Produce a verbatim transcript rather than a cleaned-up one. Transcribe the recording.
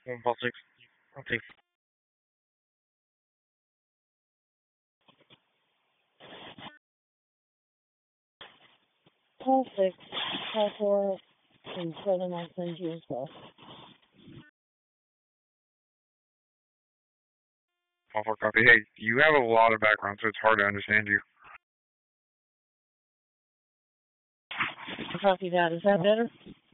One call six. Okay. Call six, call four, and seven, I'll send you as well. Call four copy. Hey, you have a lot of background, so it's hard to understand you. Copy that. Is that better?